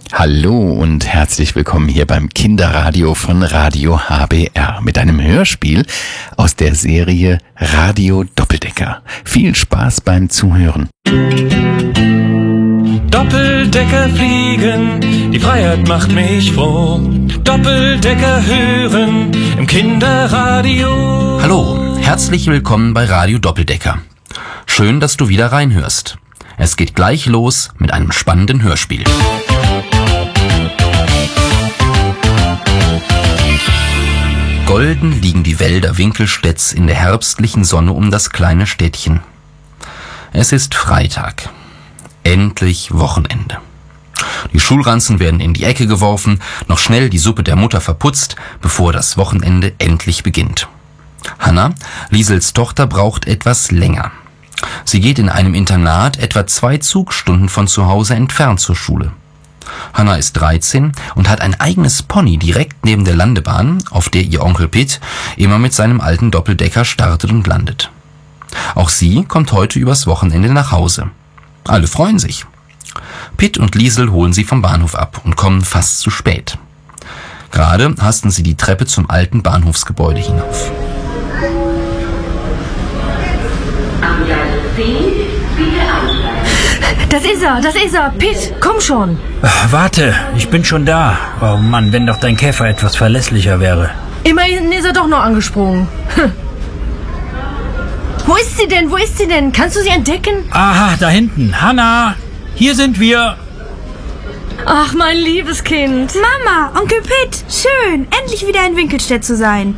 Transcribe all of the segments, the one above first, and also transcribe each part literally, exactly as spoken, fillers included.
Hallo und herzlich willkommen hier beim Kinderradio von Radio H B R mit einem Hörspiel aus der Serie Radio Doppeldecker. Viel Spaß beim Zuhören. Doppeldecker fliegen, die Freiheit macht mich froh. Doppeldecker hören im Kinderradio. Hallo, herzlich willkommen bei Radio Doppeldecker. Schön, dass du wieder reinhörst. Es geht gleich los mit einem spannenden Hörspiel. Golden liegen die Wälder Winkelstedts in der herbstlichen Sonne um das kleine Städtchen. Es ist Freitag. Endlich Wochenende. Die Schulranzen werden in die Ecke geworfen, noch schnell die Suppe der Mutter verputzt, bevor das Wochenende endlich beginnt. Hanna, Liesels Tochter, braucht etwas länger. Sie geht in einem Internat etwa zwei Zugstunden von zu Hause entfernt zur Schule. Hanna ist dreizehn und hat ein eigenes Pony direkt neben der Landebahn, auf der ihr Onkel Pitt immer mit seinem alten Doppeldecker startet und landet. Auch sie kommt heute übers Wochenende nach Hause. Alle freuen sich. Pitt und Liesel holen sie vom Bahnhof ab und kommen fast zu spät. Gerade hasten sie die Treppe zum alten Bahnhofsgebäude hinauf. Das ist er, das ist er. Pitt, komm schon. Ach, warte, ich bin schon da. Oh Mann, wenn doch dein Käfer etwas verlässlicher wäre. Immerhin ist er doch noch angesprungen. Hm. Wo ist sie denn? Wo ist sie denn? Kannst du sie entdecken? Aha, da hinten. Hanna, hier sind wir. Ach, mein liebes Kind. Mama, Onkel Pitt, schön, endlich wieder in Winkelstedt zu sein.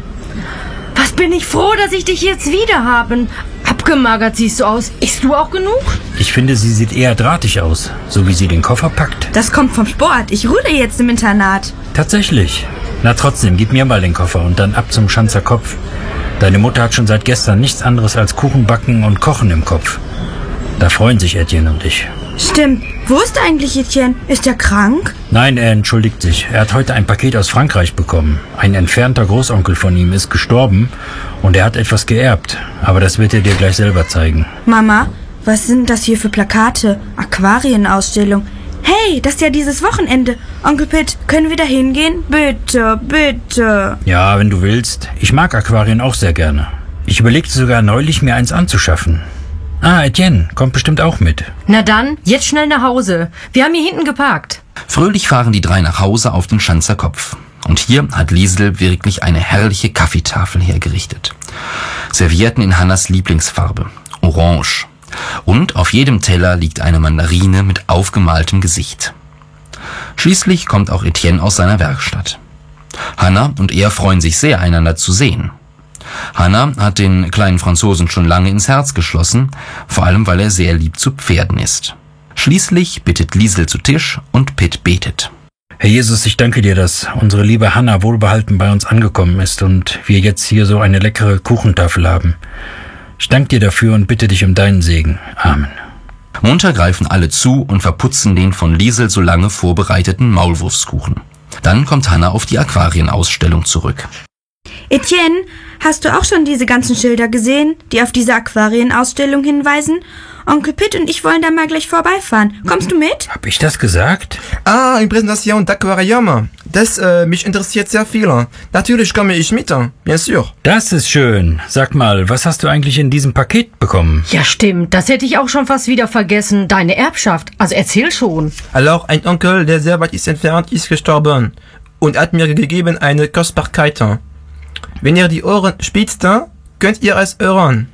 Was bin ich froh, dass ich dich jetzt wieder habe. Abgemagert siehst du aus. Isst du auch genug? Ich finde, sie sieht eher drahtig aus, so wie sie den Koffer packt. Das kommt vom Sport. Ich ruder jetzt im Internat. Tatsächlich. Na trotzdem, gib mir mal den Koffer und dann ab zum Schanzer Kopf. Deine Mutter hat schon seit gestern nichts anderes als Kuchen backen und Kochen im Kopf. Da freuen sich Etienne und ich. Stimmt. Wo ist eigentlich Etienne? Ist er krank? Nein, er entschuldigt sich. Er hat heute ein Paket aus Frankreich bekommen. Ein entfernter Großonkel von ihm ist gestorben und er hat etwas geerbt. Aber das wird er dir gleich selber zeigen. Mama, was sind das hier für Plakate? Aquarienausstellung. Hey, das ist ja dieses Wochenende. Onkel Pitt, können wir da hingehen? Bitte, bitte. Ja, wenn du willst. Ich mag Aquarien auch sehr gerne. Ich überlegte sogar neulich, mir eins anzuschaffen. Ah, Etienne, kommt bestimmt auch mit. Na dann, jetzt schnell nach Hause. Wir haben hier hinten geparkt. Fröhlich fahren die drei nach Hause auf den Schanzer Kopf. Und hier hat Liesel wirklich eine herrliche Kaffeetafel hergerichtet. Servietten in Hannas Lieblingsfarbe, Orange. Und auf jedem Teller liegt eine Mandarine mit aufgemaltem Gesicht. Schließlich kommt auch Etienne aus seiner Werkstatt. Hanna und er freuen sich sehr, einander zu sehen. Hanna hat den kleinen Franzosen schon lange ins Herz geschlossen, vor allem weil er sehr lieb zu Pferden ist. Schließlich bittet Liesel zu Tisch und Pitt betet. Herr Jesus, ich danke dir, dass unsere liebe Hanna wohlbehalten bei uns angekommen ist und wir jetzt hier so eine leckere Kuchentafel haben. Ich danke dir dafür und bitte dich um deinen Segen. Amen. Munter greifen alle zu und verputzen den von Liesel so lange vorbereiteten Maulwurfskuchen. Dann kommt Hanna auf die Aquarienausstellung zurück. Etienne, hast du auch schon diese ganzen Schilder gesehen, die auf diese Aquarienausstellung hinweisen? Onkel Pitt und ich wollen da mal gleich vorbeifahren. Kommst du mit? Hab ich das gesagt? Ah, eine Präsentation d'Aquarium. Das äh, mich interessiert sehr viel. Natürlich komme ich mit, bien sûr. Das ist schön. Sag mal, was hast du eigentlich in diesem Paket bekommen? Ja, stimmt. Das hätte ich auch schon fast wieder vergessen. Deine Erbschaft. Also erzähl schon. Alors, ein Onkel, der sehr weit ist entfernt, ist gestorben und hat mir gegeben eine Kostbarkeit. Wenn ihr die Ohren spitzt, könnt ihr es hören.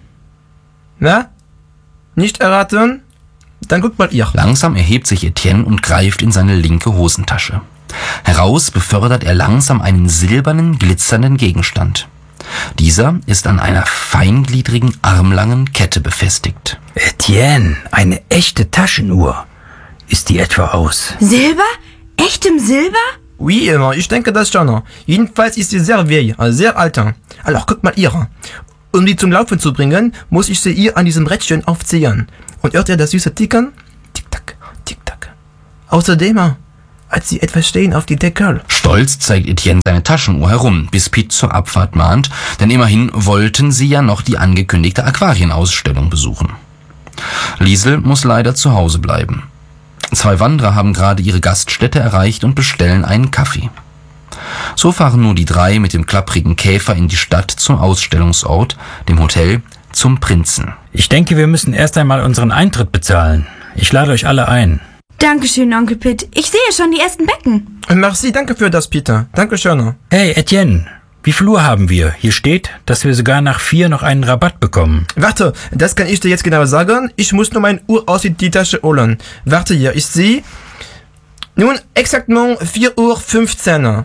Na? Nicht erraten? Dann guckt mal ihr. Langsam erhebt sich Etienne und greift in seine linke Hosentasche. Heraus befördert er langsam einen silbernen, glitzernden Gegenstand. Dieser ist an einer feingliedrigen, armlangen Kette befestigt. Etienne, eine echte Taschenuhr. Ist die etwa aus? Silber? Echtem Silber? Oui, ich denke das schon. Jedenfalls ist sie sehr vieille, sehr alt. Alors, guck mal ihr. Um die zum Laufen zu bringen, muss ich sie ihr an diesem Rädchen aufziehen. Und hört ihr das süße Ticken? Tick-Tack, Tick-Tack. Außerdem hat sie etwas stehen auf die Deckel. Stolz zeigt Etienne seine Taschenuhr herum, bis Pitt zur Abfahrt mahnt, denn immerhin wollten sie ja noch die angekündigte Aquarienausstellung besuchen. Liesel muss leider zu Hause bleiben. Zwei Wanderer haben gerade ihre Gaststätte erreicht und bestellen einen Kaffee. So fahren nur die drei mit dem klapprigen Käfer in die Stadt zum Ausstellungsort, dem Hotel zum Prinzen. Ich denke, wir müssen erst einmal unseren Eintritt bezahlen. Ich lade euch alle ein. Dankeschön, Onkel Pitt. Ich sehe schon die ersten Becken. Merci, danke für das, Peter. Dankeschön. Hey, Etienne, wie viel Uhr haben wir? Hier steht, dass wir sogar nach vier noch einen Rabatt bekommen. Warte, das kann ich dir jetzt genau sagen. Ich muss nur mein Uhr aus die Tasche holen. Warte hier, ich sehe. Nun, exaktement vier Uhr fünfzehn.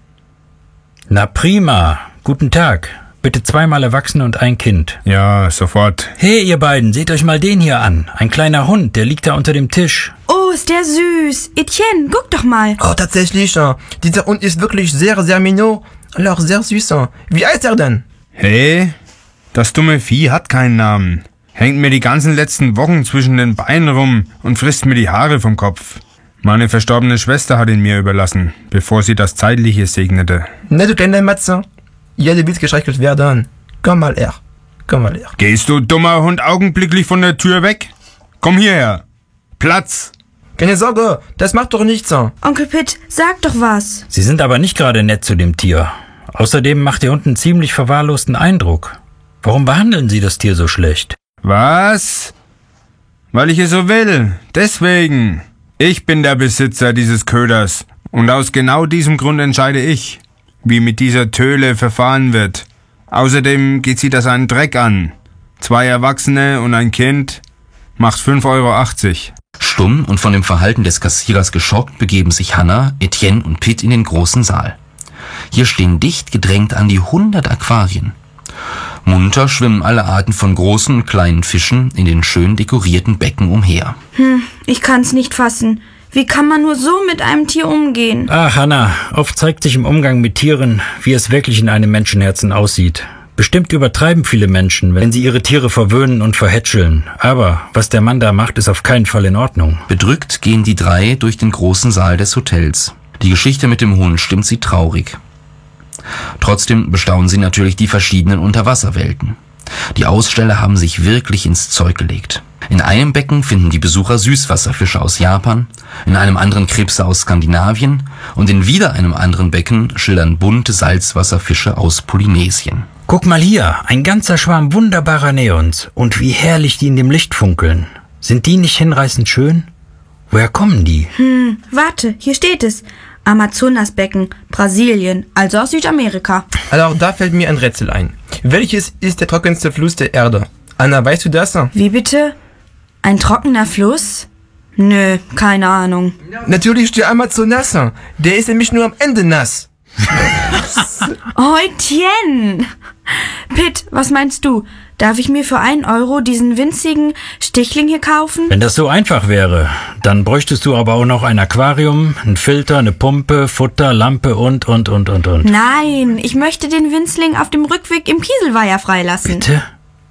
Na prima. Guten Tag. Bitte zweimal Erwachsene und ein Kind. Ja, sofort. Hey, ihr beiden, seht euch mal den hier an. Ein kleiner Hund, der liegt da unter dem Tisch. Oh, ist der süß. Etienne, guck doch mal. Oh, tatsächlich. Dieser Hund ist wirklich sehr, sehr mignon. Alors, sehr süß. Wie heißt er denn? Hey, das dumme Vieh hat keinen Namen. Hängt mir die ganzen letzten Wochen zwischen den Beinen rum und frisst mir die Haare vom Kopf. Meine verstorbene Schwester hat ihn mir überlassen, bevor sie das Zeitliche segnete. Na, du kleiner Matze. Jeder will gestreichelt werden. Komm mal her. Komm mal her. Gehst du, dummer Hund, augenblicklich von der Tür weg? Komm hierher. Platz. Keine Sorge, das macht doch nichts. Onkel Pitt, sag doch was. Sie sind aber nicht gerade nett zu dem Tier. Außerdem macht der Hund einen ziemlich verwahrlosten Eindruck. Warum behandeln Sie das Tier so schlecht? Was? Weil ich es so will. Deswegen. Ich bin der Besitzer dieses Köders. Und aus genau diesem Grund entscheide ich, wie mit dieser Töle verfahren wird. Außerdem geht sie das einen Dreck an. Zwei Erwachsene und ein Kind macht fünf Euro achtzig. Stumm und von dem Verhalten des Kassierers geschockt begeben sich Hannah, Etienne und Pitt in den großen Saal. Hier stehen dicht gedrängt an die hundert Aquarien. Munter schwimmen alle Arten von großen und kleinen Fischen in den schön dekorierten Becken umher. Hm, ich kann's nicht fassen. Wie kann man nur so mit einem Tier umgehen? Ach, Hannah, oft zeigt sich im Umgang mit Tieren, wie es wirklich in einem Menschenherzen aussieht. Bestimmt übertreiben viele Menschen, wenn sie ihre Tiere verwöhnen und verhätscheln. Aber was der Mann da macht, ist auf keinen Fall in Ordnung. Bedrückt gehen die drei durch den großen Saal des Hotels. Die Geschichte mit dem Hund stimmt sie traurig. Trotzdem bestaunen sie natürlich die verschiedenen Unterwasserwelten. Die Aussteller haben sich wirklich ins Zeug gelegt. In einem Becken finden die Besucher Süßwasserfische aus Japan, in einem anderen Krebse aus Skandinavien und in wieder einem anderen Becken schillern bunte Salzwasserfische aus Polynesien. Guck mal hier, ein ganzer Schwarm wunderbarer Neons. Und wie herrlich die in dem Licht funkeln. Sind die nicht hinreißend schön? Woher kommen die? Hm, warte, hier steht es. Amazonasbecken, Brasilien, also aus Südamerika. Alors, da fällt mir ein Rätsel ein. Welches ist der trockenste Fluss der Erde? Anna, weißt du das? Wie bitte? Ein trockener Fluss? Nö, keine Ahnung. Natürlich der Amazonas. Der ist nämlich nur am Ende nass. Oh, Etienne! Pitt, was meinst du? Darf ich mir für einen Euro diesen winzigen Stichling hier kaufen? Wenn das so einfach wäre, dann bräuchtest du aber auch noch ein Aquarium, einen Filter, eine Pumpe, Futter, Lampe und, und, und, und, und. Nein, ich möchte den Winzling auf dem Rückweg im Kieselweiher freilassen. Bitte?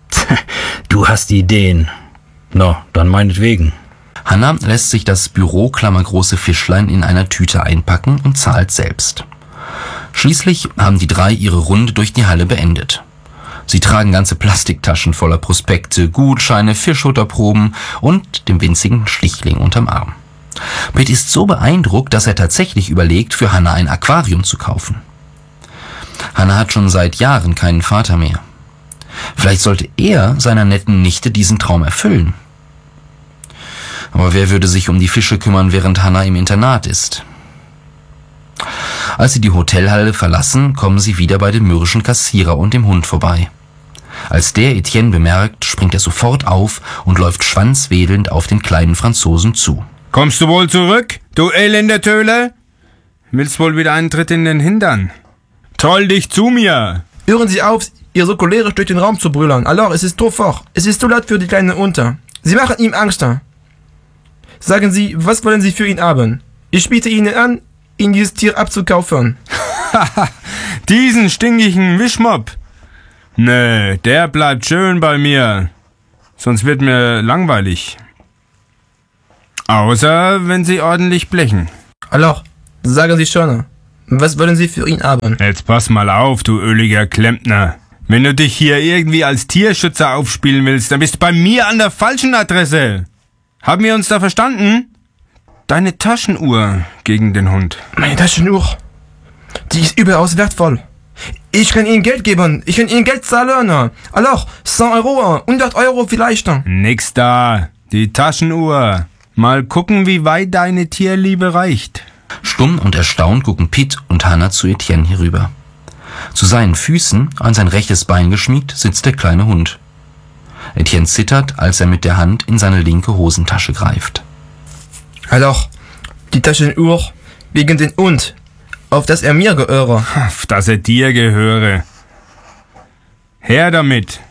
Du hast Ideen. No, dann meinetwegen. Hannah lässt sich das büroklammergroße Fischlein in einer Tüte einpacken und zahlt selbst. Schließlich haben die drei ihre Runde durch die Halle beendet. Sie tragen ganze Plastiktaschen voller Prospekte, Gutscheine, Fischhutterproben und dem winzigen Stichling unterm Arm. Pitt ist so beeindruckt, dass er tatsächlich überlegt, für Hannah ein Aquarium zu kaufen. Hannah hat schon seit Jahren keinen Vater mehr. Vielleicht sollte er seiner netten Nichte diesen Traum erfüllen. Aber wer würde sich um die Fische kümmern, während Hannah im Internat ist? Als sie die Hotelhalle verlassen, kommen sie wieder bei dem mürrischen Kassierer und dem Hund vorbei. Als der Etienne bemerkt, springt er sofort auf und läuft schwanzwedelnd auf den kleinen Franzosen zu. Kommst du wohl zurück, du elende Töle? Willst wohl wieder einen Tritt in den Hintern? Troll dich zu mir! Hören Sie auf, ihr so cholerisch durch den Raum zu brüllern. Alors, es ist trop fort. Es ist zu laut für die kleine Unter. Sie machen ihm Angst. Sagen Sie, was wollen Sie für ihn haben? Ich biete Ihnen an, ihn dieses Tier abzukaufen. Haha, diesen stinkigen Wischmopp. Nö, der bleibt schön bei mir. Sonst wird mir langweilig. Außer, wenn Sie ordentlich blechen. Alors, sagen Sie schon, was wollen Sie für ihn haben? Jetzt pass mal auf, du öliger Klempner. Wenn du dich hier irgendwie als Tierschützer aufspielen willst, dann bist du bei mir an der falschen Adresse. Haben wir uns da verstanden? deine Taschenuhr gegen den Hund. Meine Taschenuhr, die ist überaus wertvoll. Ich kann Ihnen Geld geben, ich kann Ihnen Geld zahlen. Alors, cent Euro, hundert Euro vielleicht. Nix da, die Taschenuhr. Mal gucken, wie weit deine Tierliebe reicht. Stumm und erstaunt gucken Pitt und Hannah zu Etienne herüber. Zu seinen Füßen, an sein rechtes Bein geschmiegt, sitzt der kleine Hund. Etienne zittert, als er mit der Hand in seine linke Hosentasche greift. Alors, die Taschenuhr wegen den Hund, auf das er mir gehöre. Auf dass er dir gehöre. Her damit.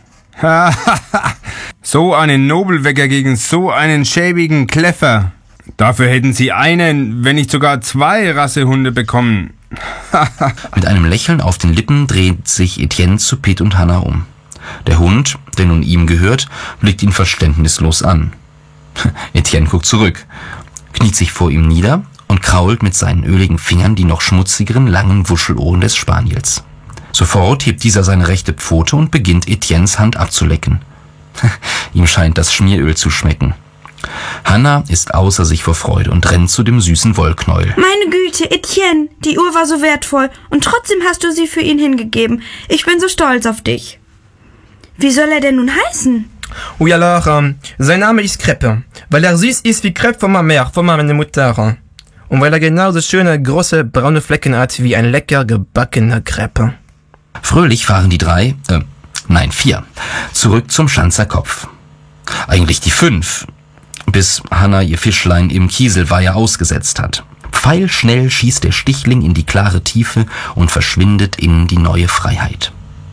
So einen Nobelwecker gegen so einen schäbigen Kläffer. Dafür hätten sie einen, wenn nicht sogar zwei Rassehunde bekommen. Mit einem Lächeln auf den Lippen dreht sich Etienne zu Pitt und Hannah um. Der Hund, der nun ihm gehört, blickt ihn verständnislos an. Etienne guckt zurück, kniet sich vor ihm nieder und krault mit seinen öligen Fingern die noch schmutzigeren, langen Wuschelohren des Spaniels. Sofort hebt dieser seine rechte Pfote und beginnt Etiennes Hand abzulecken. Ihm scheint das Schmieröl zu schmecken. Hannah ist außer sich vor Freude und rennt zu dem süßen Wollknäuel. Meine Güte, Etienne, die Uhr war so wertvoll und trotzdem hast du sie für ihn hingegeben. Ich bin so stolz auf dich. Wie soll er denn nun heißen? Oui, alors, ähm, sein Name ist Crêpe, weil er süß ist wie Crêpe von meiner Mère, von meiner Mutter. Und weil er genauso schöne, große, braune Flecken hat wie ein lecker gebackener Crêpe. Fröhlich fahren die drei, äh, nein, vier, zurück zum Schanzer Kopf. Eigentlich die fünf, bis Hannah ihr Fischlein im Kieselweiher ausgesetzt hat. Pfeilschnell schießt der Stichling in die klare Tiefe und verschwindet in die neue Freiheit.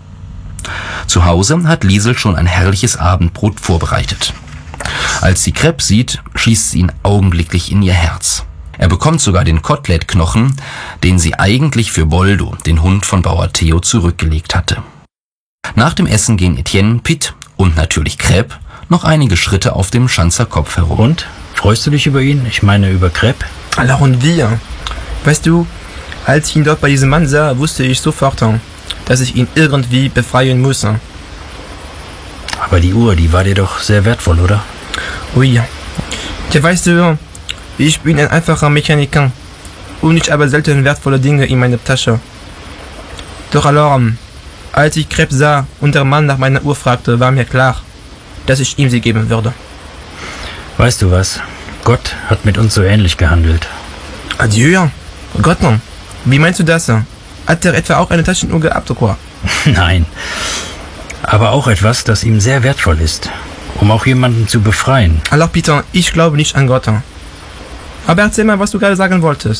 Zu Hause hat Liesel schon ein herrliches Abendbrot vorbereitet. Als sie Crêpe sieht, schießt sie ihn augenblicklich in ihr Herz. Er bekommt sogar den Kotelettknochen, den sie eigentlich für Boldo, den Hund von Bauer Theo, zurückgelegt hatte. Nach dem Essen gehen Etienne, Pitt und natürlich Crêpe noch einige Schritte auf dem Schanzer Kopf herum. Und? Freust du dich über ihn? Ich meine über Crêpe? Alors und wir? Weißt du, als ich ihn dort bei diesem Mann sah, wusste ich sofort, dass ich ihn irgendwie befreien muss. Aber die Uhr, die war dir doch sehr wertvoll, oder? Oui. Ja, weißt du, ich bin ein einfacher Mechaniker und ich habe selten wertvolle Dinge in meiner Tasche. Doch alors, als ich Crêpe sah und der Mann nach meiner Uhr fragte, war mir klar, dass ich ihm sie geben würde. Weißt du was? Gott hat mit uns so ähnlich gehandelt. Adieu. Gott, wie meinst du das? Hat er etwa auch eine Taschenuhr gehabt, oder quoi? Nein. Aber auch etwas, das ihm sehr wertvoll ist, um auch jemanden zu befreien. Alors, Peter, ich glaube nicht an Gott. Aber erzähl mal, was du gerade sagen wolltest.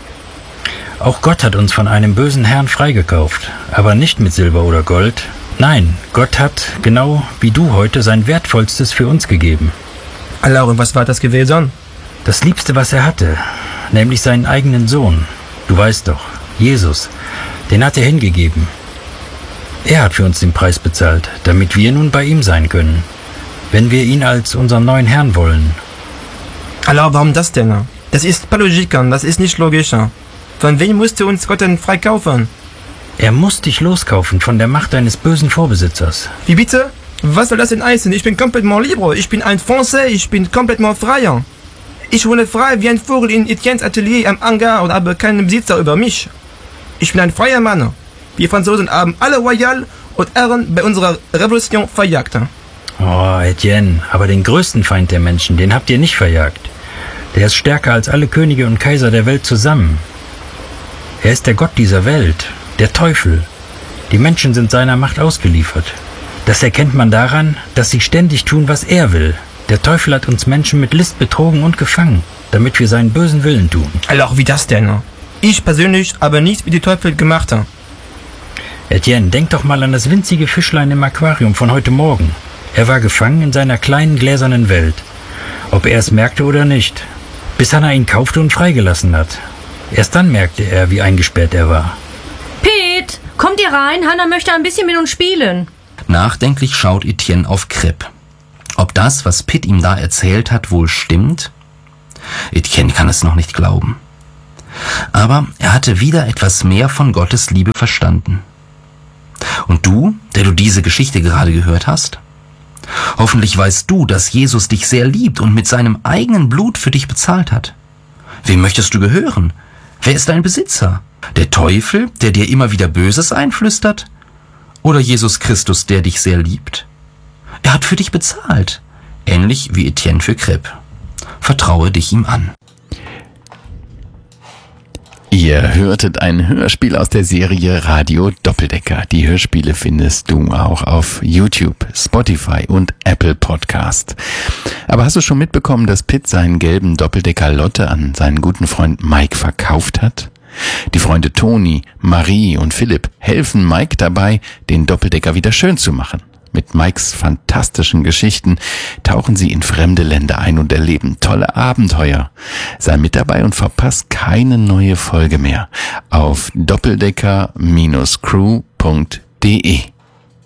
Auch Gott hat uns von einem bösen Herrn freigekauft, aber nicht mit Silber oder Gold. Nein, Gott hat, genau wie du heute, sein Wertvollstes für uns gegeben. Alors, und was war das gewesen? Das Liebste, was er hatte, nämlich seinen eigenen Sohn. Du weißt doch, Jesus, den hat er hingegeben. Er hat für uns den Preis bezahlt, damit wir nun bei ihm sein können, wenn wir ihn als unseren neuen Herrn wollen. Alors, warum das denn? Das ist pas logique, das ist nicht logisch. Von wem musste uns Gott denn freikaufen? Er muss dich loskaufen von der Macht deines bösen Vorbesitzers. Wie bitte? Was soll das denn heißen? Ich bin complètement libre, ich bin ein Français, ich bin complètement frei. Ich wohne frei wie ein Vogel in Etiennes Atelier am Hangar und habe keinen Besitzer über mich. Ich bin ein freier Mann. Wir Franzosen haben alle Royal und Ehren bei unserer Revolution verjagt. Oh, Etienne, aber den größten Feind der Menschen, den habt ihr nicht verjagt. Der ist stärker als alle Könige und Kaiser der Welt zusammen. Er ist der Gott dieser Welt, der Teufel. Die Menschen sind seiner Macht ausgeliefert. Das erkennt man daran, dass sie ständig tun, was er will. Der Teufel hat uns Menschen mit List betrogen und gefangen, damit wir seinen bösen Willen tun. Alors, wie das denn? Ich persönlich habe nichts wie die Teufel gemacht. Etienne, denk doch mal an das winzige Fischlein im Aquarium von heute Morgen. Er war gefangen in seiner kleinen gläsernen Welt. Ob er es merkte oder nicht. Bis Hannah ihn kaufte und freigelassen hat. Erst dann merkte er, wie eingesperrt er war. Pete, kommt ihr rein? Hannah möchte ein bisschen mit uns spielen. Nachdenklich schaut Etienne auf Crêpe. Ob das, was Pitt ihm da erzählt hat, wohl stimmt? Etienne kann es noch nicht glauben. Aber er hatte wieder etwas mehr von Gottes Liebe verstanden. Und du, der du diese Geschichte gerade gehört hast? Hoffentlich weißt du, dass Jesus dich sehr liebt und mit seinem eigenen Blut für dich bezahlt hat. Wem möchtest du gehören? Wer ist dein Besitzer? Der Teufel, der dir immer wieder Böses einflüstert? Oder Jesus Christus, der dich sehr liebt? Er hat für dich bezahlt, ähnlich wie Etienne für Crêpe. Vertraue dich ihm an. Ihr hörtet ein Hörspiel aus der Serie Radio Doppeldecker. Die Hörspiele findest du auch auf YouTube, Spotify und Apple Podcast. Aber hast du schon mitbekommen, dass Pitt seinen gelben Doppeldecker Lotte an seinen guten Freund Mike verkauft hat? Die Freunde Toni, Marie und Philipp helfen Mike dabei, den Doppeldecker wieder schön zu machen. Mit Mikes fantastischen Geschichten tauchen sie in fremde Länder ein und erleben tolle Abenteuer. Sei mit dabei und verpass keine neue Folge mehr auf doppeldecker Bindestrich crew punkt de.